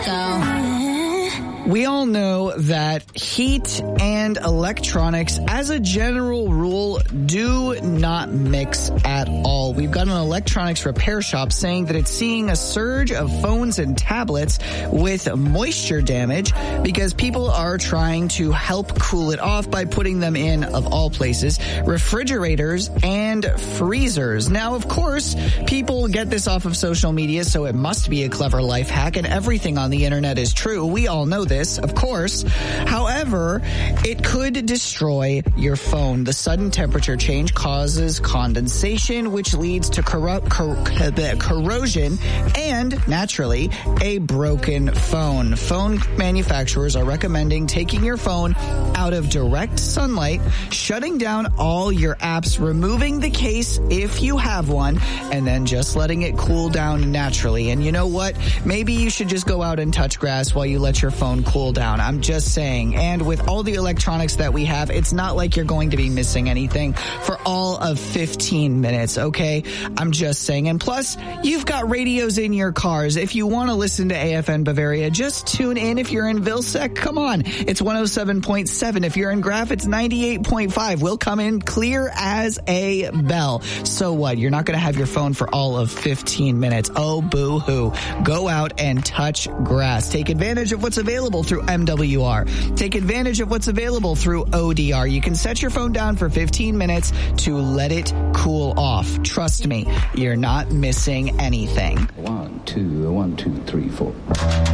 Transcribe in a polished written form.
We all know that heat and electronics, as a general rule, do not mix at all. We've got an electronics repair shop saying that it's seeing a surge of phones and tablets with moisture damage because people are trying to help cool it off by putting them in, of all places, refrigerators and freezers. Now, of course, people get this off of social media, so it must be a clever life hack, and everything on the internet is true. We all know this, of course. However, it could destroy your phone. The sudden temperature change causes condensation, which leads to corrosion and, naturally, a broken phone. Phone manufacturers are recommending taking your phone out of direct sunlight, shutting down all your apps, removing the case if you have one, and then just letting it cool down naturally. And you know what? Maybe you should just go out and touch grass while you let your phone cool down. I'm just saying. And with all the electronics that we have, it's not like you're going to be missing anything for all of 15 minutes, okay? I'm just saying. And plus, you've got radios in your cars. If you want to listen to AFN Bavaria, just tune in. If you're in Vilsec, come on. It's 107.7. If you're in Graf, it's 98.5. We'll come in clear as a bell. So what? You're not going to have your phone for all of 15 minutes. Oh, boo-hoo. Go out and touch grass. Take advantage of what's available through MWR. Take advantage of what's available through ODR. You can set your phone down for 15 minutes to let it cool off. Trust me, you're not missing anything. 1, 2, 3, 4.